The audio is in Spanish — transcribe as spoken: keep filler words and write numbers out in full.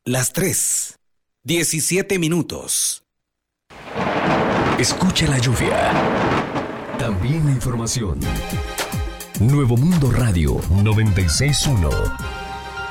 Las tres. diecisiete minutos. Escucha la lluvia. También la información. Nuevo Mundo Radio noventa y seis punto uno.